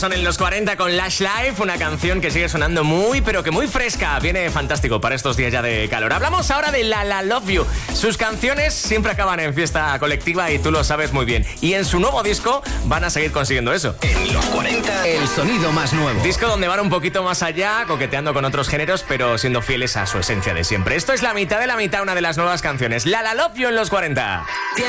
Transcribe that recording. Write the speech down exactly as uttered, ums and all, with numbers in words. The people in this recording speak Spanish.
Son en los cuarenta con Lush Life, una canción que sigue sonando muy, pero que muy fresca. Viene fantástico para estos días ya de calor. Hablamos ahora de La La Love You. Sus canciones siempre acaban en fiesta colectiva y tú lo sabes muy bien. Y en su nuevo disco van a seguir consiguiendo eso. En los cuarenta, el sonido más nuevo. Disco donde van un poquito más allá, coqueteando con otros géneros, pero siendo fieles a su esencia de siempre. Esto es la mitad de la mitad, una de las nuevas canciones. La La Love You en los cuarenta.